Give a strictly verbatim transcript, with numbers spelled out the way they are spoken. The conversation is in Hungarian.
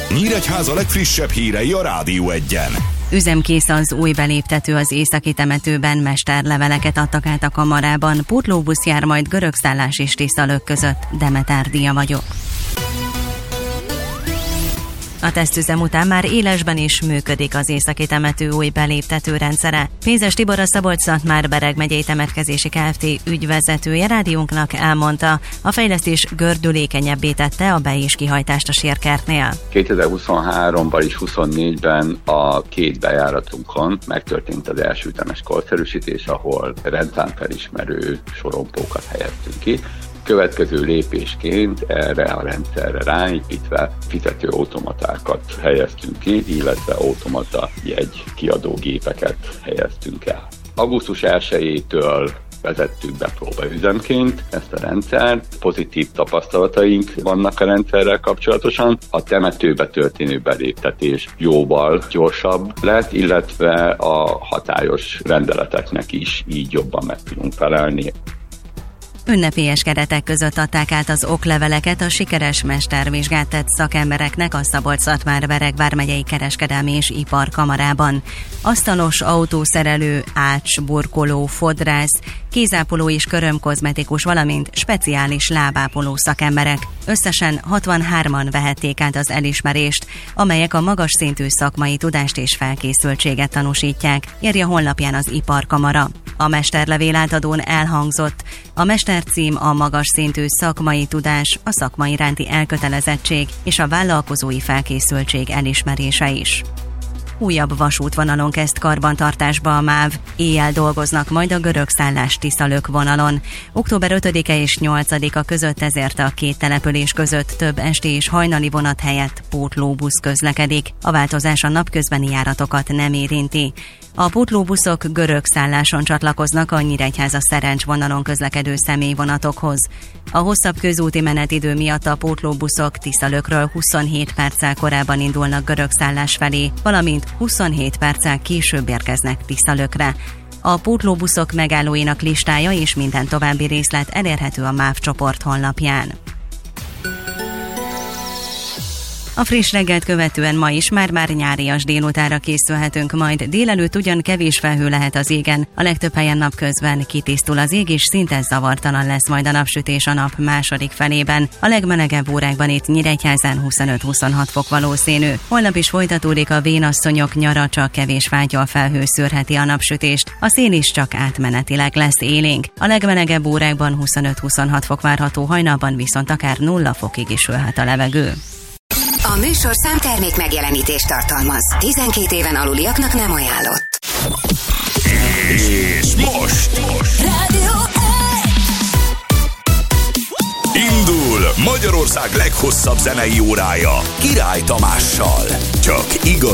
Nyíregyháza legfrissebb hírei a Rádió Egyen. Üzemkész az új beléptető az északi temetőben, mesterleveleket adtak át a kamarában, pótlóbusz jár majd Görögszállás és Tiszalök között. Demeter Díja vagyok. A tesztüzem után már élesben is működik az északi temető új beléptető rendszere. Pénzes Tibor, a Szabolcs-Szatmár-Bereg megyei temetkezési Kft. Ügyvezetője rádiónknak elmondta, a fejlesztés gördülékenyebbé tette a be- és kihajtást a sírkertnél. kétezer-huszonháromban és huszonnégyben a két bejáratunkon megtörtént az első ütemes korszerűsítés, ahol rendszámfelismerő sorompókat helyeztünk ki. Következő lépésként erre a rendszerre ráépítve fizetőautomatákat helyeztünk ki, illetve automata jegy kiadó gépeket helyeztünk el. augusztus elsejétől vezettük be próbaüzemként ezt a rendszert. Pozitív tapasztalataink vannak a rendszerrel kapcsolatosan. A temetőbe történő beléptetés jóval gyorsabb lett, illetve a hatályos rendeleteknek is így jobban meg tudunk felelni. Ünnepélyes keretek között adták át az okleveleket a sikeres mestervizsgát tett szakembereknek a Szabolcs-Szatmár-Bereg vármegyei kereskedelmi és iparkamarában. Asztalos, autószerelő, ács, burkoló, fodrász, kézápoló és körömkozmetikus, valamint speciális lábápoló szakemberek. Összesen hatvanhárman vehették át az elismerést, amelyek a magas szintű szakmai tudást és felkészültséget tanúsítják, írja honlapján az Iparkamara. A mesterlevél átadón elhangzott: a mestercím a magas szintű szakmai tudás, a szakma iránti elkötelezettség és a vállalkozói felkészültség elismerése is. Újabb vasútvonalon kezd karbantartásba a MÁV. Éjjel dolgoznak majd a Görögszállás Tiszalök vonalon. október ötödike és nyolcadika között ezért a két település között több esti és hajnali vonat helyett pótlóbusz közlekedik. A változás a napközbeni járatokat nem érinti. A pótlóbuszok Görögszálláson csatlakoznak a Nyíregyháza Szerencs vonalon közlekedő személyvonatokhoz. A hosszabb közúti menetidő miatt a pótlóbuszok Tiszalökről huszonhét perccel korábban indulnak Görögszállás felé, valamint huszonhét perccel később érkeznek Tiszalökre. A pótlóbuszok megállóinak listája és minden további részlet elérhető a MÁV csoport honlapján. A friss reggelt követően ma is már-már nyárias délutára készülhetünk majd. Délelőtt ugyan kevés felhő lehet az égen, a legtöbb helyen napközben kitisztul az ég, és szinte zavartalan lesz majd a napsütés a nap második felében. A legmelegebb órákban itt Nyíregyházán huszonöt-huszonhat fok valószínű. Holnap is folytatódik a vénasszonyok nyara, csak kevés fátyol felhő szőrheti a napsütést. A szél is csak átmenetileg lesz élénk. A legmelegebb órákban huszonöt-huszonhat fok várható, hajnalban viszont akár nulla fokig is ülhet a levegő. A műsorszám termék megjelenítést tartalmaz. tizenkét éven aluliaknak nem ajánlott. És most, most. Rádió Indul Magyarország leghosszabb zenei órája Király Tamással. Csak igaz